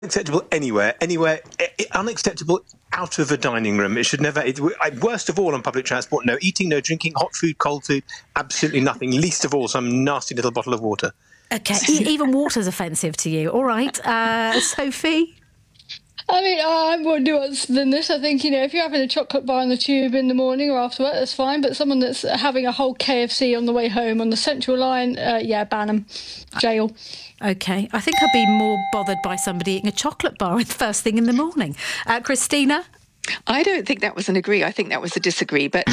Unacceptable anywhere, unacceptable out of a dining room. It should never. Worst of all on public transport, no eating, no drinking, hot food, cold food, absolutely nothing. Least of all, some nasty little bottle of water. Okay, even water's offensive to you. All right, Sophie? I mean, I'm more nuanced than this. I think, if you're having a chocolate bar on the tube in the morning or after work, that's fine. But someone that's having a whole KFC on the way home on the Central Line, ban them. Jail. Okay, I think I'd be more bothered by somebody eating a chocolate bar first thing in the morning. Christina? I don't think that was an agree. I think that was a disagree. But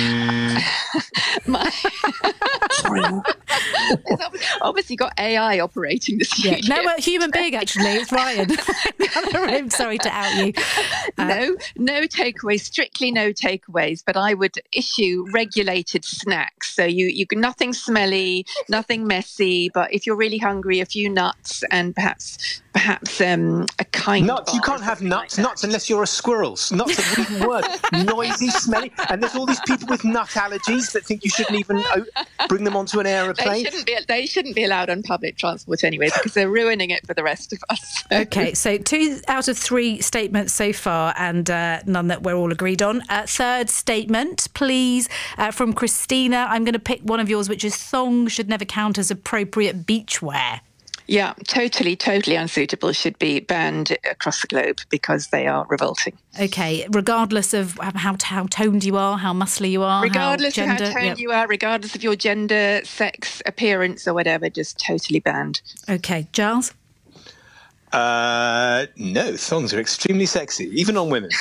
obviously got AI operating this. Yeah, no, a human being actually. It's Ryan. I'm sorry to out you. No takeaways. Strictly no takeaways. But I would issue regulated snacks. So you nothing smelly, nothing messy. But if you're really hungry, a few nuts and perhaps a kind nuts. You can't have nuts. Like nuts unless you're a squirrel. Nuts are even worse. Noisy, smelly, and there's all these people with nut allergies that think you shouldn't even bring them onto an aeroplane. They shouldn't be allowed on public transport anyway, because they're ruining it for the rest of us. Okay, so 2 out of 3 statements so far, and none that we're all agreed on. Third statement, please, from Christina. I'm going to pick one of yours, which is thongs should never count as appropriate beachwear. Yeah, totally unsuitable. Should be banned across the globe because they are revolting. Okay, regardless of how toned you are, how muscly you are, regardless of how toned you are, regardless of your gender, sex, appearance, or whatever, just totally banned. Okay, Giles? No, thongs are extremely sexy, even on women.